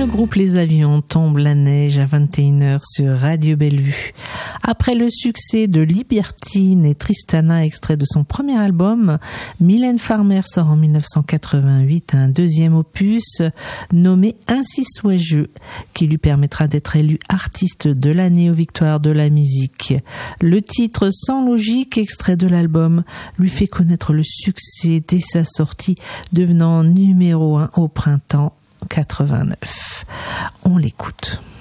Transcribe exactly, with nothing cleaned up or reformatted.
Le groupe Les Avions, Tombe la neige à vingt et une heures sur Radio Bellevue. Après le succès de Libertine et Tristana, extrait de son premier album, Mylène Farmer sort en dix-neuf cent quatre-vingt-huit un deuxième opus nommé Ainsi soit-je, qui lui permettra d'être élu artiste de l'année aux Victoires de la musique. Le titre Sans logique, extrait de l'album, lui fait connaître le succès dès sa sortie, devenant numéro un au printemps quatre-vingt-neuf. On l'écoute.